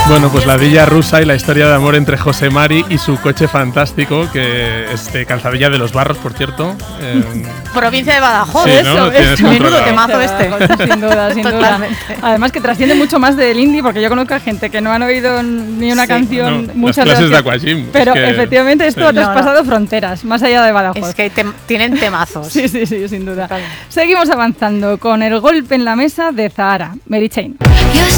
Bueno, pues la villa rusa y la historia de amor entre José Mari y su coche fantástico, que es de Calzadilla de los Barros, por cierto. Provincia de Badajoz, sí, ¿no? eso. Menudo temazo este. Sin duda, sin duda. Además que trasciende mucho más del indie, porque yo conozco a gente que no han oído ni una canción, no, muchas las clases veces. de Aquagym. Pero es que, efectivamente esto ha traspasado fronteras, más allá de Badajoz. Es que tienen temazos. Sí, sin duda. Seguimos avanzando con El golpe en la mesa de Zahara, Mary Chain.